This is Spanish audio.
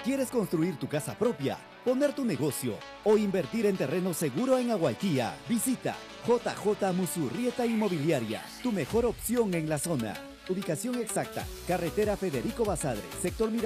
¿Quieres construir tu casa propia, poner tu negocio o invertir en terreno seguro en Aguaiquía? Visita JJ Musurrieta Inmobiliaria, tu mejor opción en la zona. Ubicación exacta, carretera Federico Basadre, sector